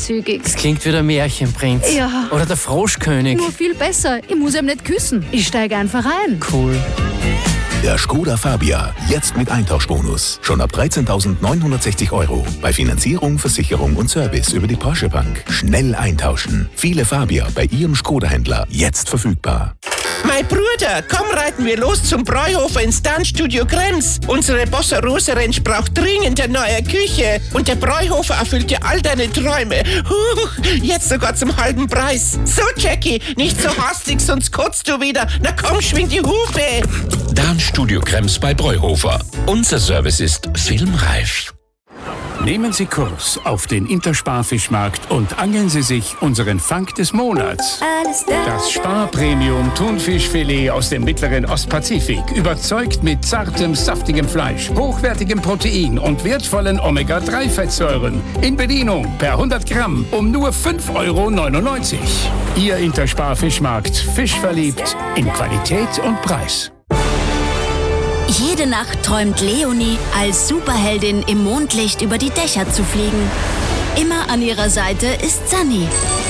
großzügig. Das klingt wie der Märchenprinz. Ja. Oder der Froschkönig. Nur viel besser. Ich muss ihm nicht küssen. Ich steige einfach ein. Cool. Der Skoda Fabia, jetzt mit Eintauschbonus. Schon ab 13.960 €. Bei Finanzierung, Versicherung und Service über die Porsche Bank. Schnell eintauschen. Viele Fabia bei Ihrem Skoda-Händler jetzt verfügbar. Mein Bruder, komm reiten wir los zum Bräuhofer ins Tanzstudio Krems. Unsere Bossa Rosa Ranch braucht dringend eine neue Küche. Und der Bräuhofer erfüllt dir all deine Träume. Jetzt sogar zum halben Preis. So, Jackie, nicht so hastig, sonst kotzt du wieder. Na komm, schwing die Hufe. Tanzstudio Krems bei Bräuhofer. Unser Service ist filmreif. Nehmen Sie Kurs auf den Interspar-Fischmarkt und angeln Sie sich unseren Fang des Monats. Das Spar-Premium-Thunfischfilet aus dem mittleren Ostpazifik. Überzeugt mit zartem, saftigem Fleisch, hochwertigem Protein und wertvollen Omega-3-Fettsäuren. In Bedienung per 100 Gramm um nur 5,99 €. Ihr Interspar-Fischmarkt. Fisch verliebt in Qualität und Preis. Jede Nacht träumt Leonie, als Superheldin im Mondlicht über die Dächer zu fliegen. Immer an ihrer Seite ist Sunny,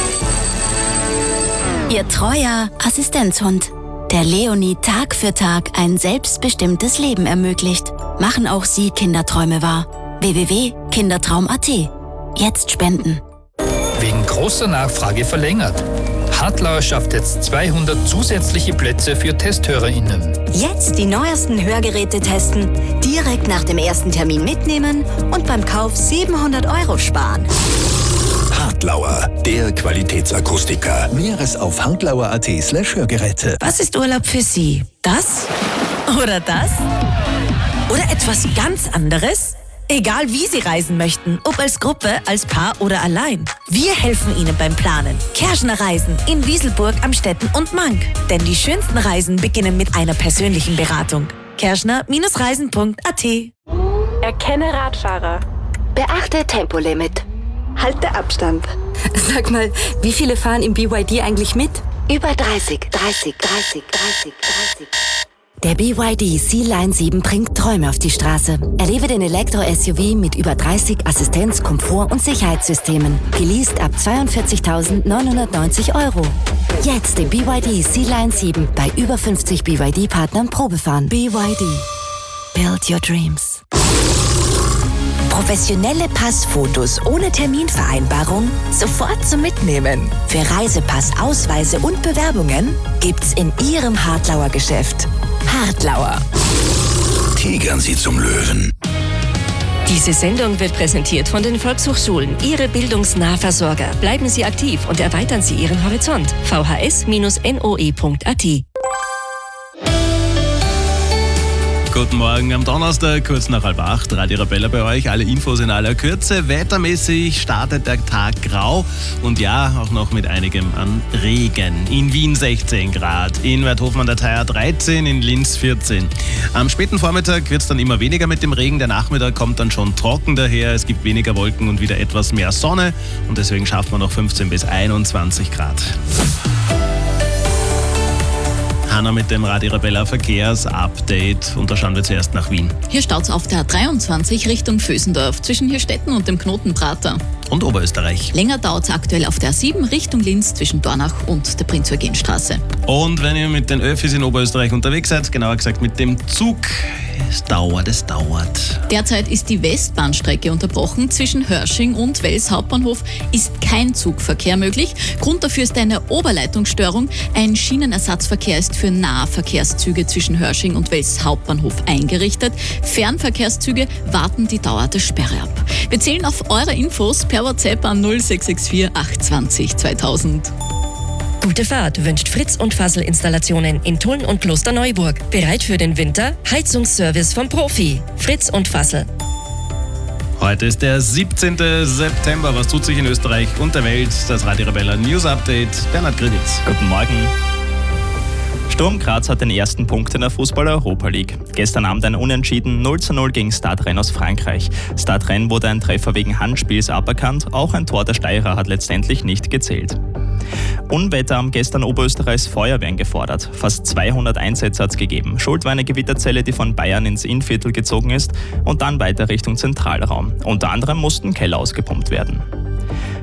ihr treuer Assistenzhund, der Leonie Tag für Tag ein selbstbestimmtes Leben ermöglicht. Machen auch Sie Kinderträume wahr. www.kindertraum.at. Jetzt spenden. Wegen großer Nachfrage verlängert. Hartlauer schafft jetzt 200 zusätzliche Plätze für TesthörerInnen. Jetzt die neuesten Hörgeräte testen, direkt nach dem ersten Termin mitnehmen und beim Kauf 700 € sparen. Hartlauer, der Qualitätsakustiker. Mehres auf hartlauer.at/Hörgeräte. Was ist Urlaub für Sie? Das? Oder das? Oder etwas ganz anderes? Egal wie Sie reisen möchten, ob als Gruppe, als Paar oder allein. Wir helfen Ihnen beim Planen. Kerschner Reisen in Wieselburg, Amstetten und Mank. Denn die schönsten Reisen beginnen mit einer persönlichen Beratung. Kerschner-reisen.at. Erkenne Radfahrer. Beachte Tempolimit. Halte Abstand. Sag mal, wie viele fahren im BYD eigentlich mit? Über 30. Der BYD Sea-Line 7 bringt Träume auf die Straße. Erlebe den Elektro-SUV mit über 30 Assistenz-, Komfort- und Sicherheitssystemen. Geleast ab 42.990 €. Jetzt den BYD Sea-Line 7 bei über 50 BYD-Partnern Probefahren. BYD. Build your dreams. Professionelle Passfotos ohne Terminvereinbarung sofort zum Mitnehmen. Für Reisepass, Ausweise und Bewerbungen gibt's in Ihrem Hartlauer Geschäft. Hartlauer. Tigern Sie zum Löwen. Diese Sendung wird präsentiert von den Volkshochschulen, Ihre Bildungsnahversorger. Bleiben Sie aktiv und erweitern Sie Ihren Horizont. vhs-noe.at. Guten Morgen am Donnerstag, kurz nach 7:30, Radio Arabella bei euch. Alle Infos in aller Kürze. Wettermäßig startet der Tag grau und ja, auch noch mit einigem an Regen. In Wien 16 Grad, in Weidhofen an der Theier 13, in Linz 14. Am späten Vormittag wird es dann immer weniger mit dem Regen. Der Nachmittag kommt dann schon trocken daher. Es gibt weniger Wolken und wieder etwas mehr Sonne und deswegen schafft man noch 15 bis 21 Grad. Hanna mit dem Radio Arabella Verkehrsupdate und da schauen wir zuerst nach Wien. Hier staut's auf der 23 Richtung Vösendorf zwischen Hirstetten und dem Knoten Prater. Und Oberösterreich. Länger dauert's aktuell auf der 7 Richtung Linz zwischen Dornach und der Prinz-Eugen-Straße. Und wenn ihr mit den Öffis in Oberösterreich unterwegs seid, genauer gesagt mit dem Zug, es dauert. Derzeit ist die Westbahnstrecke unterbrochen. Zwischen Hörsching und Wels Hauptbahnhof ist kein Zugverkehr möglich. Grund dafür ist eine Oberleitungsstörung. Ein Schienenersatzverkehr ist für Nahverkehrszüge zwischen Hörsching und Wels Hauptbahnhof eingerichtet. Fernverkehrszüge warten die Dauer der Sperre ab. Wir zählen auf eure Infos per WhatsApp an 0664 820 2000. Gute Fahrt wünscht Fritz und Fassel Installationen in Tulln und Klosterneuburg. Bereit für den Winter? Heizungsservice vom Profi. Fritz und Fassel. Heute ist der 17. September. Was tut sich in Österreich und der Welt? Das Radio Arabella News Update. Bernhard Griditz. Guten Morgen. Sturm Graz hat den ersten Punkt in der Fußball-Europa League. Gestern Abend ein Unentschieden 0:0 gegen Stade Rennes aus Frankreich. Stade Rennes wurde ein Treffer wegen Handspiels aberkannt. Auch ein Tor der Steirer hat letztendlich nicht gezählt. Unwetter haben gestern Oberösterreichs Feuerwehren gefordert. Fast 200 Einsätze hat es gegeben. Schuld war eine Gewitterzelle, die von Bayern ins Innviertel gezogen ist und dann weiter Richtung Zentralraum. Unter anderem mussten Keller ausgepumpt werden.